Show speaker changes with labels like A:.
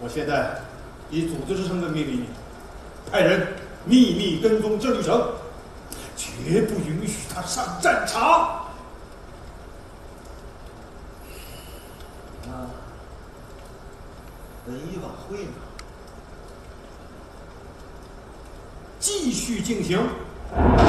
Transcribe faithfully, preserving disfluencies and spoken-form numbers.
A: 我现在以组织之身份命令你，派人秘密跟踪郑玉成，绝不允许他上战场。
B: 那文艺晚会呢？
A: 继续进行。